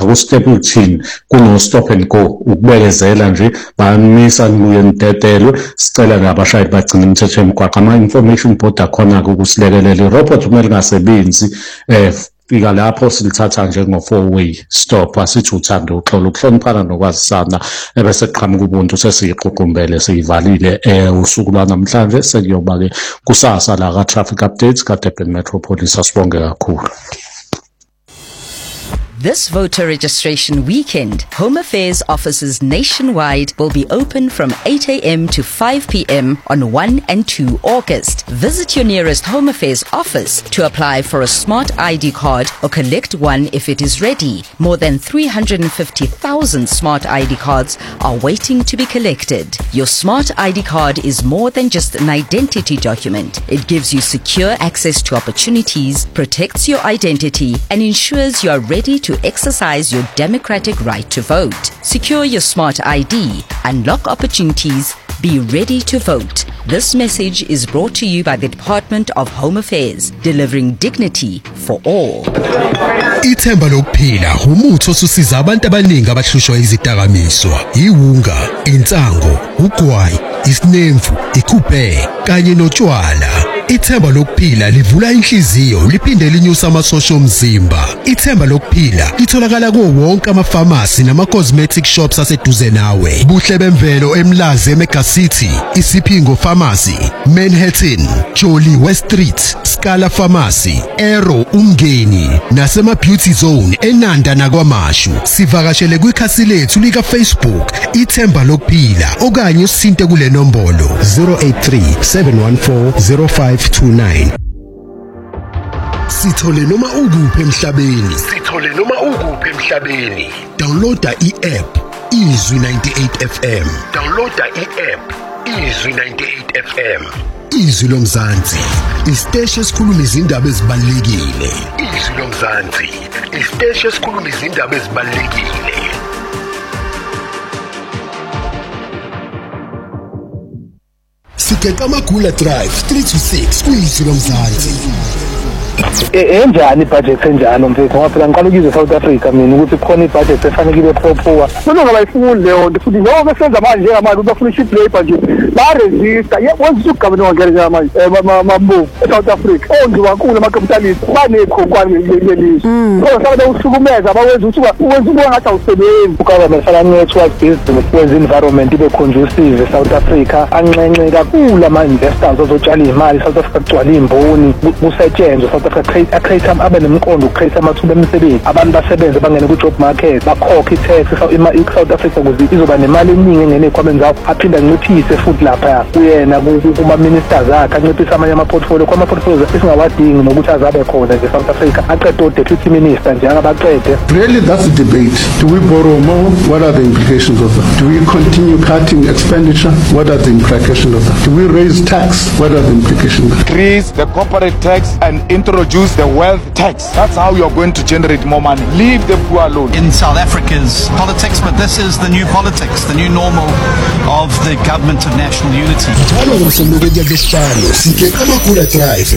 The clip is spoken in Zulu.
ku-Stapleton kuno-stop and go, ukubekezela nje, bayamisa nibuye nidedelwe. Sicela nabashayeli bagcine imithetho yemigwaqo. Ama-information board akhona-ke ukusilekelela. Irobot uma lingasebenzi, fika lapho silithatha njengo-4-way stop, asithi uthanda uxolo, ukuhloniphana nokwazisana, ebese kuqhamuka ubuntu sesiyiququmbele siyivalile usuku lwanamhlanje. Sekuyoba-ke kusasa la ka-traffic updates ka-Durban Metropolis. Asibonge kakhulu. This voter registration weekend, Home Affairs offices nationwide will be open from 8 a.m. to 5 p.m. on 1 and 2 August. Visit your nearest Home Affairs office to apply for a smart ID card or collect one if it is ready. More than 350,000 smart ID cards are waiting to be collected. Your smart ID card is more than just an identity document. It gives you secure access to opportunities, protects your identity, and ensures you are ready to exercise your democratic right to vote. Secure your smart ID, unlock opportunities, be ready to vote. This message is brought to you by the Department of Home Affairs, delivering dignity for all. Ithemba lokuphila umuthi osusiza abantu abaningi abahlushwa izidakamizwa, iwunga, insango, ugwayi, isinemfu, ikuphe kanye notshwala. Ithemba lokuphila livula inhliziyo liphinde linyusa amasosha omzimba. Ithemba lokuphila litholakala kuwo wonke ama-pharmacy nama-cosmetic shops aseduze nawe. Buhle bemvelo eMlazi eMega City, Isipingo Pharmacy, Manhattan, Jolly West Street, Scala Pharmacy, Aero Umngeni, nasema Beauty Zone eNanda nakwaMashu. Sivakashele kwikhasi lethu lika Facebook Ithemba lokuphila okanye usinte kule nombolo 083 714 0529. Sithole noma ukuphi emhlabeni. Downloada i-app Izwi 98 FM. Izwi lomzansi, isiteshi esikhuluma izindaba ezibalulekile. Sigeqa amagula drive 3 to 6 kuyizwi lomzansi. Enjani budget enjalo mfethu ngoba phela ngiqala ukuzwe South Africa mina ukuthi khona ibudget efanele ibephophuwa noma ngabayifundi leyo futhi njengoba besenza manje njengamanje bafuna i-cheap labor nje ba-resista wenza ugavana wangelela manje mambo eSouth Africa onziwa kakhulu ama-capitalist banekhonkwane lelizwe sabe usukumeza abawenza ukuthi uwenza ukuba ngathi awusebenzi ugovernment fala-network business wenza environment ibe conducive eSouth Africa anxenxe kakhulu ama-investors ozotshala iy'mali South Africa kugcwala iy'mboni kusetshenzwe South Africa create abe nemqondo create amathuba emisebenzi abantu basebenze bangene ku-job market bakhokhe i-tax i-South Africa ukuze izoba nemali eningi engene ezikhwameni zakho aphinda anciphise futhi lapha kuyena kuma-ministers akhe anciphise amanye ama-portfolio kwama-portfolios esingawadingi nokuthi azabe khona nje South Africa aqede o-deputy minister nje angabaqede. Really, that's the debate. Do we borrow more? What are the implications of that? Do we continue cutting expenditure? What are the implications of that? Do we raise tax? What are the implications? Increase the corporate tax and introduce the wealth tax. That's how you're going to generate more money. Leave the poor alone. In South Africa's politics, but this is the new politics, the new normal of the government of national unity. Njalo ngomsombuluko ngesihlanu sigeqa amagula drive